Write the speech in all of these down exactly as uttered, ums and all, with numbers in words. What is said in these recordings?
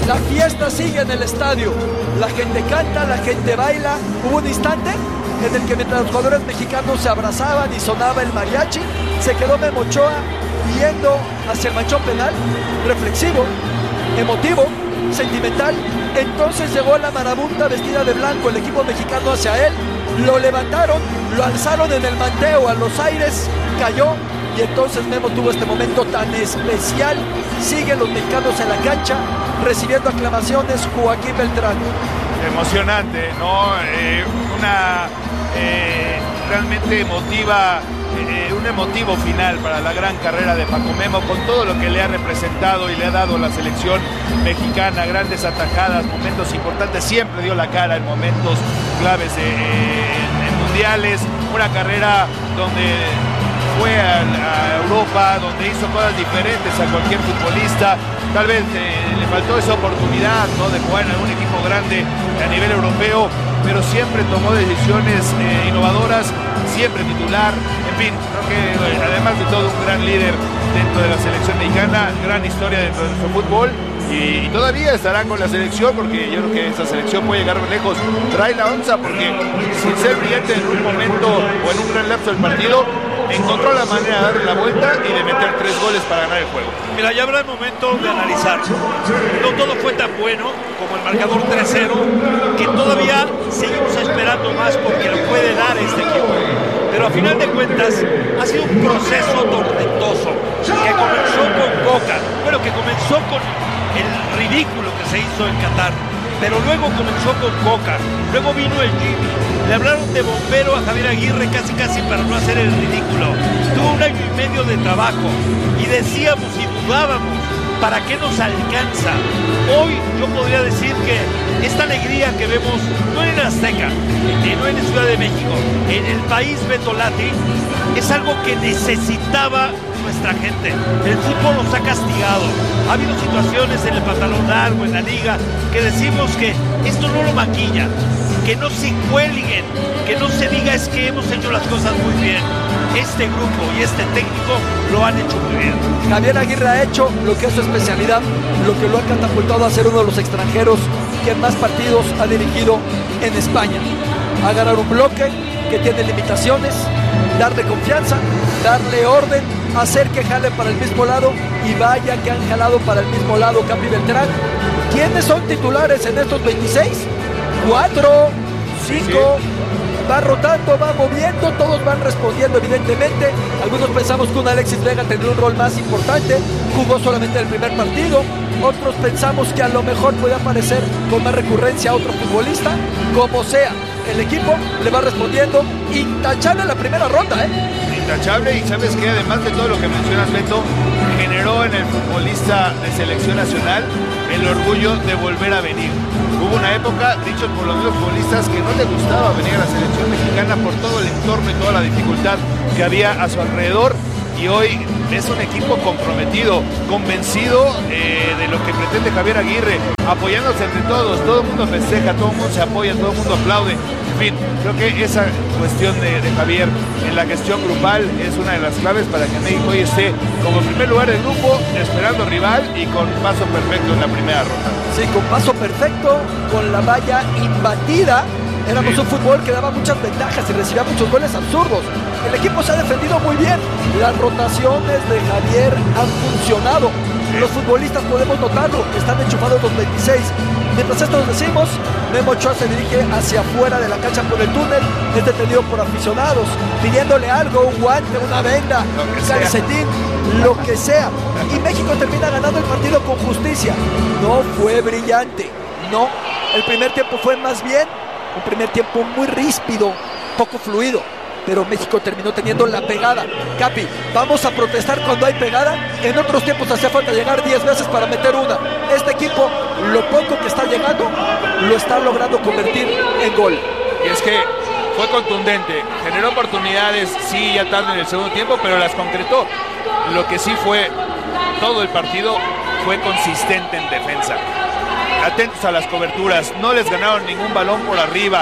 La fiesta sigue en el estadio. La gente canta, la gente baila. Hubo un instante en el que mientras los jugadores mexicanos se abrazaban y sonaba el mariachi, se quedó Memo Ochoa viendo hacia el manchón penal, reflexivo, emotivo, sentimental. Entonces llegó la marabunta vestida de blanco, el equipo mexicano hacia él, lo levantaron, lo alzaron en el manteo a los aires, cayó, y entonces Memo tuvo este momento tan especial. Siguen los mexicanos en la cancha recibiendo aclamaciones. Joaquín Beltrán. Emocionante, ¿no? Eh, una eh, realmente emotiva, eh, un emotivo final para la gran carrera de Paco Memo, con todo lo que le ha representado y le ha dado la selección mexicana, grandes atajadas, momentos importantes, siempre dio la cara en momentos claves de, eh, en mundiales, una carrera donde fue a, a Europa, donde hizo cosas diferentes a cualquier futbolista. Tal vez eh, le faltó esa oportunidad, ¿no?, de jugar en algún equipo grande a nivel europeo, pero siempre tomó decisiones eh, innovadoras, siempre titular. En fin, creo que eh, además de todo un gran líder dentro de la selección mexicana, gran historia dentro de nuestro fútbol, y, y todavía estará con la selección, porque yo creo que esa selección puede llegar lejos. Trae la onza, porque sin ser brillante en un momento o en un gran lapso del partido, encontró la manera de darle la vuelta y de meter tres goles para ganar el juego. Mira, ya habrá el momento de analizar. No todo fue tan bueno como el marcador tres cero, que todavía seguimos esperando más porque lo puede dar este equipo. Pero a final de cuentas ha sido un proceso tormentoso que comenzó con Coca, bueno, que comenzó con el ridículo que se hizo en Qatar, pero luego comenzó con Coca, luego vino el Jimmy, le hablaron de bombero a Javier Aguirre casi casi para no hacer el ridículo. Tuvo un año y medio de trabajo y decíamos y dudábamos, ¿para qué nos alcanza? Hoy yo podría decir que esta alegría que vemos no en Azteca, no en Ciudad de México, en el país Betolati, es algo que necesitaba nuestra gente. El fútbol nos ha castigado. Ha habido situaciones en el pantalón largo, en la liga, que decimos que esto no lo maquilla, que no se cuelguen, que no se diga es que hemos hecho las cosas muy bien. Este grupo y este técnico lo han hecho muy bien. Javier Aguirre ha hecho lo que es su especialidad, lo que lo ha catapultado a ser uno de los extranjeros que más partidos ha dirigido en España. A ganar un bloque que tiene limitaciones, darle confianza, darle orden, hacer que jale para el mismo lado, y vaya que han jalado para el mismo lado. Capi Beltrán, ¿quiénes son titulares en estos veintiséis? Cuatro, cinco, va rotando, va moviendo, todos van respondiendo evidentemente. Algunos pensamos que un Alexis Vega tendría un rol más importante, jugó solamente el primer partido. Otros pensamos que a lo mejor puede aparecer con más recurrencia a otro futbolista. Como sea, el equipo le va respondiendo. Intachable en la primera ronda, ¿eh? Intachable, y sabes que además de todo lo que mencionas, Beto, generó en el futbolista de selección nacional el orgullo de volver a venir. Hubo una época, dicho por los mismos futbolistas, que no le gustaba venir a la selección mexicana por todo el entorno y toda la dificultad que había a su alrededor, y hoy es un equipo comprometido, convencido eh, de lo que pretende Javier Aguirre, apoyándose entre todos. Todo el mundo festeja, todo el mundo se apoya, todo el mundo aplaude. En fin, creo que esa cuestión de, de Javier en la gestión grupal es una de las claves para que México hoy esté como primer lugar del grupo, esperando rival y con paso perfecto en la primera ronda. Sí, con paso perfecto, con la valla imbatida. Éramos sí. un fútbol que daba muchas ventajas y recibía muchos goles absurdos. El equipo se ha defendido muy bien. Las rotaciones de Javier han funcionado. Los futbolistas podemos notarlo, están enchufados los veintiséis. Mientras esto lo decimos, Memo Ochoa se dirige hacia afuera de la cancha por el túnel, es detenido por aficionados, pidiéndole algo, un guante, una venda, un calcetín, lo que sea. Y México termina ganando el partido con justicia. No fue brillante, no. El primer tiempo fue más bien un primer tiempo muy ríspido, poco fluido, pero México terminó teniendo la pegada. Capi, vamos a protestar cuando hay pegada. En otros tiempos hacía falta llegar diez veces para meter una. Este equipo, lo poco que está llegando, lo está logrando convertir en gol. Y es que fue contundente, generó oportunidades, sí, ya tarde en el segundo tiempo, pero las concretó. Lo que sí fue, todo el partido fue consistente en defensa. Atentos a las coberturas, no les ganaron ningún balón por arriba,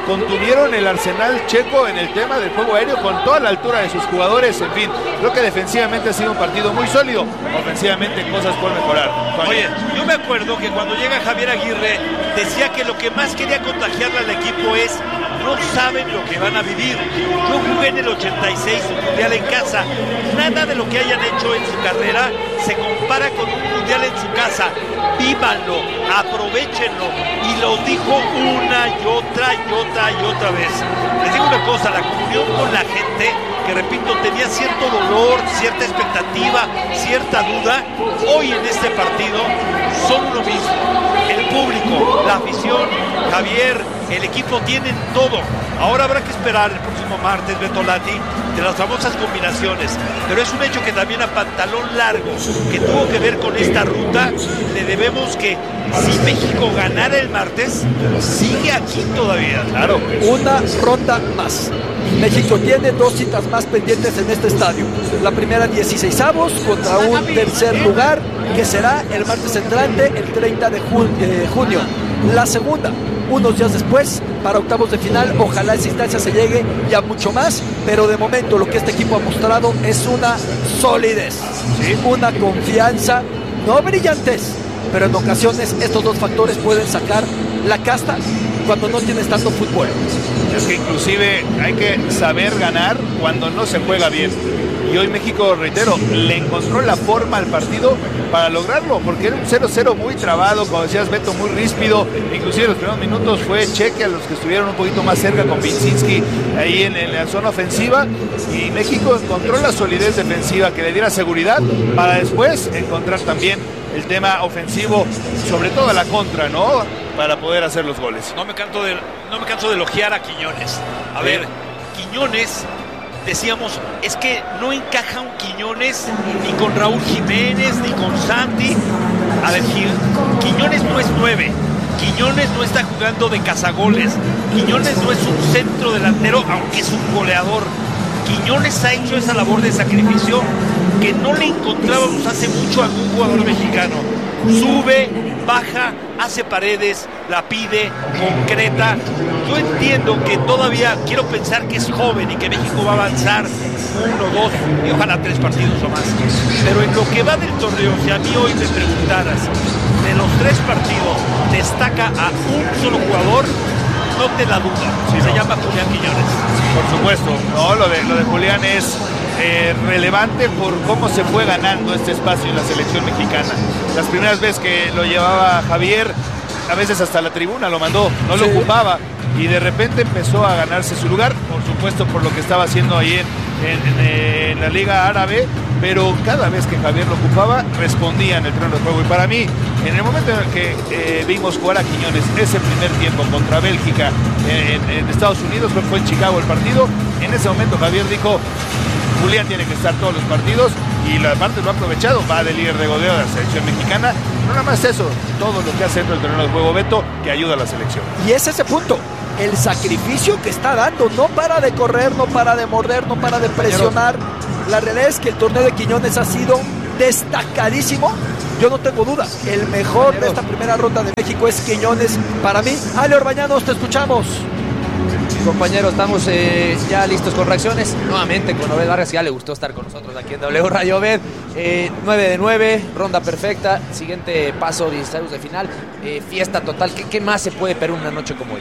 contuvieron el arsenal checo en el tema del juego aéreo con toda la altura de sus jugadores. En fin, creo que defensivamente ha sido un partido muy sólido, ofensivamente cosas por mejorar. Oye, yo me acuerdo que cuando llega Javier Aguirre decía que lo que más quería contagiarle al equipo es: no saben lo que van a vivir. Yo jugué en el ochenta y seis un mundial en casa. Nada de lo que hayan hecho en su carrera se compara con un mundial en su casa. Vívanlo, aprovechenlo. Y lo dijo una y otra y otra y otra vez. Les digo una cosa, la comunión con la gente, que repito, tenía cierto dolor, cierta expectativa, cierta duda, hoy en este partido son lo mismo. El público, la afición, Javier, el equipo tienen todo. Ahora habrá que esperar el próximo martes, Bertolatti, de las famosas combinaciones. Pero es un hecho que también a pantalón largo, que tuvo que ver con esta ruta, le debemos que si México ganara el martes, sigue aquí todavía. Claro, una ronda más. México tiene dos citas más pendientes en este estadio. La primera, dieciseisavos contra un tercer lugar, que será el martes entrante, el treinta de junio. La segunda, unos días después, para octavos de final. Ojalá esa instancia se llegue ya mucho más, pero de momento lo que este equipo ha mostrado es una solidez, ¿sí? Una confianza, no brillantez, pero en ocasiones estos dos factores pueden sacar la casta cuando no tienes tanto fútbol. Es que inclusive hay que saber ganar cuando no se juega bien. Y hoy México, reitero, le encontró la forma al partido para lograrlo, porque era un cero cero muy trabado, como decías, Beto, muy ríspido. Inclusive los primeros minutos fue cheque a los que estuvieron un poquito más cerca con Vincinski ahí en, en la zona ofensiva, y México encontró la solidez defensiva que le diera seguridad para después encontrar también el tema ofensivo, sobre todo a la contra, ¿no? Para poder hacer los goles. No me canso de, no me canso de elogiar a Quiñones. A sí. ver, Quiñones, decíamos, es que no encaja un Quiñones ni con Raúl Jiménez, ni con Santi. A ver, Quiñones no es nueve. Quiñones no está jugando de cazagoles. Quiñones no es un centro delantero, aunque es un goleador. Quiñones ha hecho esa labor de sacrificio que no le encontrábamos hace mucho a algún jugador mexicano. Sube, baja, hace paredes, la pide, concreta. Yo entiendo que todavía quiero pensar que es joven y que México va a avanzar uno, dos y ojalá tres partidos o más. Pero en lo que va del torneo, si a mí hoy me preguntaras, de los tres partidos destaca a un solo jugador, no te la duda, sí, se no. llama Julián Quiñones. Por supuesto, no, lo de, lo de Julián es eh, relevante por cómo se fue ganando este espacio en la selección mexicana. Las primeras veces que lo llevaba Javier, a veces hasta la tribuna lo mandó, no lo sí. ocupaba, y de repente empezó a ganarse su lugar, por supuesto por lo que estaba haciendo ahí en, en, en, en la Liga Árabe, pero cada vez que Javier lo ocupaba, respondía en el terreno de juego. Y para mí, en el momento en el que eh, vimos jugar a Quiñones ese primer tiempo contra Bélgica en, en Estados Unidos, creo que fue en Chicago el partido, en ese momento Javier dijo: Julián tiene que estar todos los partidos, y la parte lo ha aprovechado, va de líder de goleo de la selección mexicana. No nada más eso, todo lo que hace dentro del terreno de juego, Beto, que ayuda a la selección. Y es ese punto, el sacrificio que está dando, no para de correr, no para de morder, no para de presionar. La realidad es que el torneo de Quiñones ha sido destacadísimo. Yo no tengo duda, el mejor de esta primera ronda de México es Quiñones para mí. Ale Orbañanos, te escuchamos. Compañeros, estamos eh, ya listos con reacciones. Nuevamente con Obed Vargas, ya le gustó estar con nosotros aquí en W Radio. Obed, eh, nueve de nueve, ronda perfecta, siguiente paso, dieciséis de final, eh, fiesta total. ¿Qué, ¿Qué más se puede pedir una noche como hoy?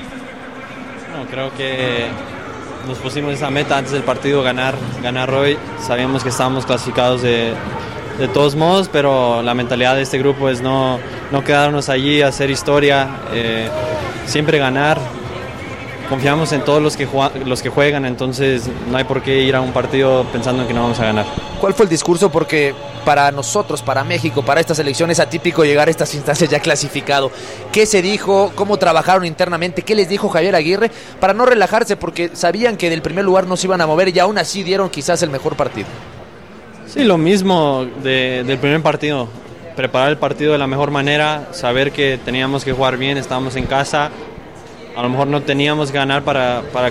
No, creo que nos pusimos esa meta antes del partido, ganar, ganar hoy. Sabíamos que estábamos clasificados de, de todos modos, pero la mentalidad de este grupo es no, no quedarnos allí, hacer historia, eh, siempre ganar. Confiamos en todos los que, los que juegan, entonces no hay por qué ir a un partido pensando en que no vamos a ganar. ¿Cuál fue el discurso? Porque para nosotros, para México, para esta selección es atípico llegar a estas instancias ya clasificado. ¿Qué se dijo? ¿Cómo trabajaron internamente? ¿Qué les dijo Javier Aguirre? Para no relajarse, porque sabían que del primer lugar no se iban a mover y aún así dieron quizás el mejor partido. Sí, lo mismo de, del primer partido. Preparar el partido de la mejor manera, saber que teníamos que jugar bien, estábamos en casa. A lo mejor no teníamos que ganar para, para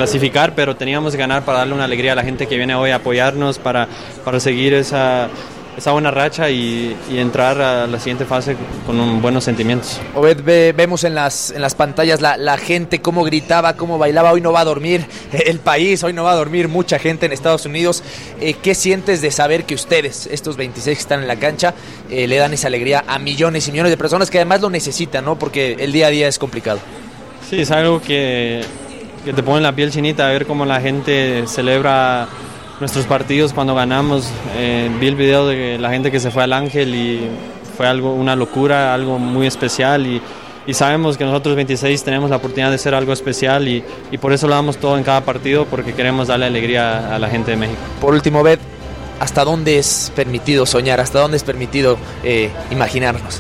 clasificar, pero teníamos que ganar para darle una alegría a la gente que viene hoy a apoyarnos, para, para seguir esa, esa buena racha y, y entrar a la siguiente fase con un, buenos sentimientos. Obed, ve, vemos en las, en las pantallas la, la gente cómo gritaba, cómo bailaba. Hoy no va a dormir el país, hoy no va a dormir mucha gente en Estados Unidos. Eh, ¿Qué sientes de saber que ustedes, estos veintiséis que están en la cancha, eh, le dan esa alegría a millones y millones de personas que además lo necesitan, ¿no? Porque el día a día es complicado. Sí, es algo que, que te pone la piel chinita, ver cómo la gente celebra nuestros partidos cuando ganamos. Eh, vi el video de la gente que se fue al Ángel y fue algo, una locura, algo muy especial y, y sabemos que nosotros veintiséis tenemos la oportunidad de ser algo especial y, y por eso lo damos todo en cada partido, porque queremos darle alegría a la gente de México. Por último, Beth, ¿hasta dónde es permitido soñar? ¿Hasta dónde es permitido eh, imaginarnos?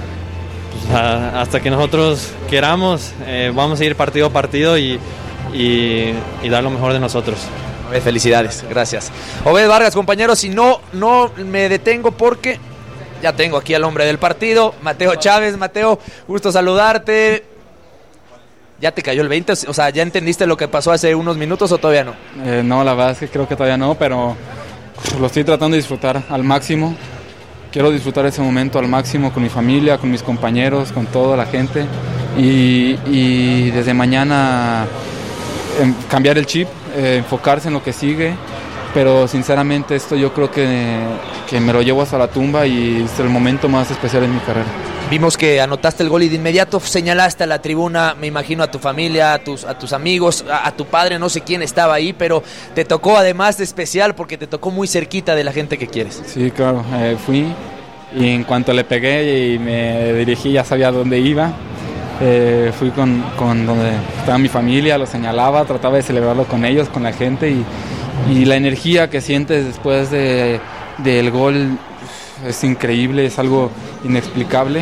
Pues a, hasta que nosotros queramos, eh, vamos a ir partido a partido y, y, y dar lo mejor de nosotros. Obed, felicidades, gracias. Obed Vargas, compañeros, si no, no me detengo porque ya tengo aquí al hombre del partido, Mateo Chávez. Mateo, gusto saludarte. ¿Ya te cayó el veinte? O sea, ¿ya entendiste lo que pasó hace unos minutos o todavía no? Eh, no, la verdad es que creo que todavía no, pero lo estoy tratando de disfrutar al máximo. Quiero disfrutar ese momento al máximo con mi familia, con mis compañeros, con toda la gente. Y, y desde mañana eh, cambiar el chip, eh, enfocarse en lo que sigue. Pero sinceramente esto yo creo que, que me lo llevo hasta la tumba y es el momento más especial en mi carrera. Vimos que anotaste el gol y de inmediato señalaste a la tribuna, me imagino a tu familia, a tus, a tus amigos, a, a tu padre, no sé quién estaba ahí, pero te tocó además de especial porque te tocó muy cerquita de la gente que quieres. Sí, claro, eh, fui y en cuanto le pegué y me dirigí ya sabía dónde iba. Eh, fui con, con donde estaba mi familia, lo señalaba, trataba de celebrarlo con ellos, con la gente y, y la energía que sientes después de, del gol es increíble, es algo inexplicable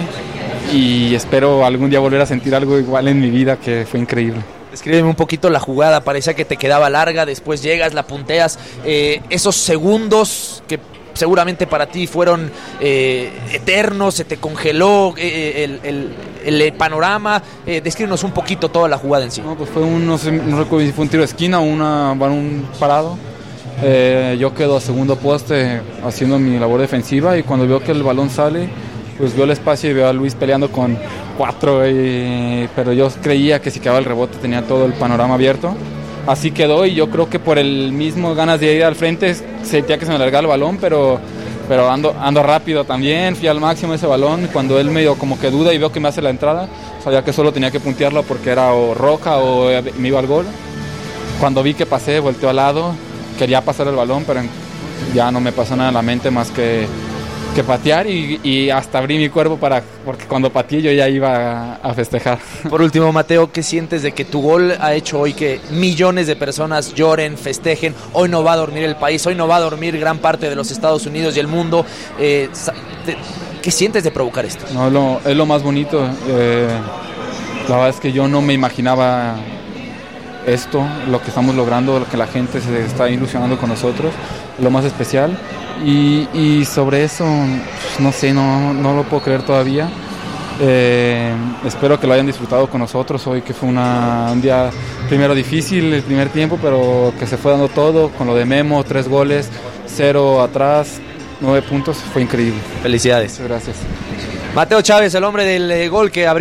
y espero algún día volver a sentir algo igual en mi vida, que fue increíble. Descríbeme un poquito la jugada, parecía que te quedaba larga, después llegas, la punteas, eh, esos segundos que seguramente para ti fueron eh, eternos, se te congeló eh, el, el, el panorama, eh, descríbenos un poquito toda la jugada en sí. No, pues fue un, no sé, no recuerdo si fue un tiro de esquina o una, un parado. Eh, yo quedo a segundo poste haciendo mi labor defensiva y cuando veo que el balón sale, pues veo el espacio y veo a Luis peleando con cuatro, y, pero yo creía que si quedaba el rebote tenía todo el panorama abierto. Así quedó y yo creo que por el mismo ganas de ir al frente sentía que se me alargaba el balón, pero, pero ando, ando rápido también, fui al máximo ese balón. Cuando él medio como que duda y veo que me hace la entrada, sabía que solo tenía que puntearlo porque era o roja o me iba al gol. Cuando vi que pasé, volteó al lado, quería pasar el balón, pero ya no me pasó nada en la mente más que, que patear y, y hasta abrí mi cuerpo para, porque cuando pateé yo ya iba a, a festejar. Por último, Mateo, ¿qué sientes de que tu gol ha hecho hoy que millones de personas lloren, festejen? Hoy no va a dormir el país, hoy no va a dormir gran parte de los Estados Unidos y el mundo. Eh, ¿Qué sientes de provocar esto? No, lo, es lo más bonito. Eh, la verdad es que yo no me imaginaba esto, lo que estamos logrando, lo que la gente se está ilusionando con nosotros, lo más especial. Y, y sobre eso, pues, no sé, no, no lo puedo creer todavía. Eh, espero que lo hayan disfrutado con nosotros hoy, que fue una, un día primero difícil, el primer tiempo, pero que se fue dando todo, con lo de Memo, tres goles, cero atrás, nueve puntos, fue increíble. Felicidades. Muchas gracias. Mateo Chávez, el hombre del eh, gol que abrió